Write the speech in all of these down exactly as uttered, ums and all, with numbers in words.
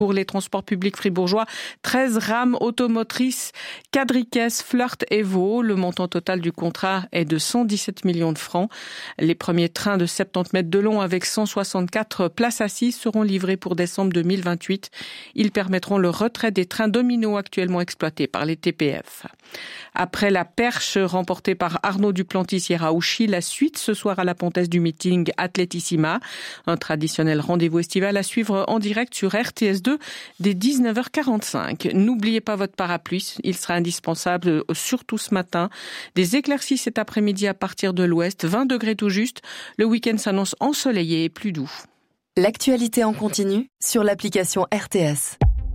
Pour les transports publics fribourgeois, treize rames automotrices Quadricaisse, Flirt Evo. Le montant total du contrat est de cent dix-sept millions de francs. Les premiers trains de soixante-dix mètres de long avec cent soixante-quatre places assises seront livrés pour décembre deux mille vingt-huit. Ils permettront le retrait des trains Domino actuellement exploités par les T P F. Après la perche remportée par Arnaud Duplantis-Hierraouchi, la suite ce soir à la Pontaise du meeting Athletissima. Un traditionnel rendez-vous estival à suivre en direct sur R T S deux dès dix-neuf heures quarante-cinq. N'oubliez pas votre parapluie, il sera indispensable, surtout ce matin. Des éclaircies cet après-midi à partir de l'ouest, vingt degrés tout juste. Le week-end s'annonce ensoleillé et plus doux. L'actualité en continu sur l'application R T S.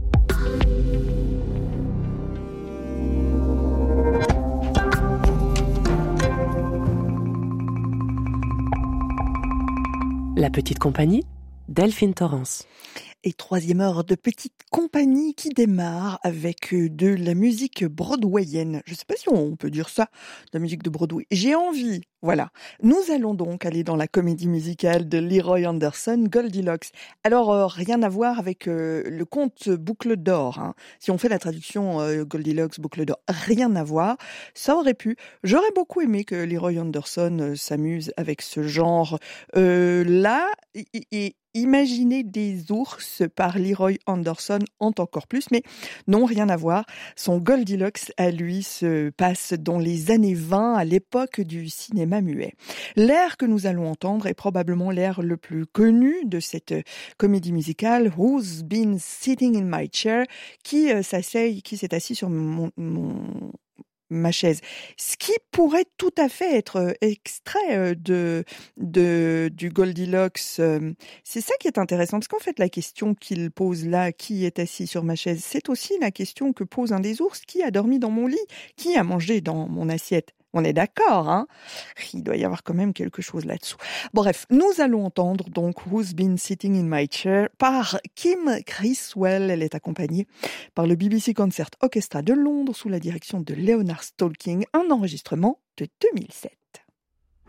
La petite compagnie, Delphine Torrance. Et troisième heure de petite compagnie qui démarre avec de la musique broadwayenne. Je ne sais pas si on peut dire ça, de la musique de Broadway. J'ai envie, voilà. Nous allons donc aller dans la comédie musicale de Leroy Anderson, Goldilocks. Alors, euh, rien à voir avec euh, le conte Boucle d'Or. Hein. Si on fait la traduction euh, Goldilocks, Boucle d'Or, rien à voir. Ça aurait pu. J'aurais beaucoup aimé que Leroy Anderson euh, s'amuse avec ce genre. Euh, là, et, et Imaginer des ours par Leroy Anderson hante encore plus, mais non, rien à voir. Son Goldilocks, à lui, se passe dans les années vingt, à l'époque du cinéma muet. L'air que nous allons entendre est probablement l'air le plus connu de cette comédie musicale, Who's Been Sitting in My Chair, qui euh, s'asseye, qui s'est assis sur mon, mon ma chaise. Ce qui pourrait tout à fait être extrait de, de, du Goldilocks. C'est ça qui est intéressant, parce qu'en fait, la question qu'il pose là, qui est assis sur ma chaise, c'est aussi la question que pose un des ours, qui a dormi dans mon lit, qui a mangé dans mon assiette. On est d'accord, hein? Il doit y avoir quand même quelque chose là-dessous. Bref, nous allons entendre donc Who's Been Sitting in My Chair par Kim Criswell. Elle est accompagnée par le B B C Concert Orchestra de Londres sous la direction de Leonard Stalking, un enregistrement de deux mille sept.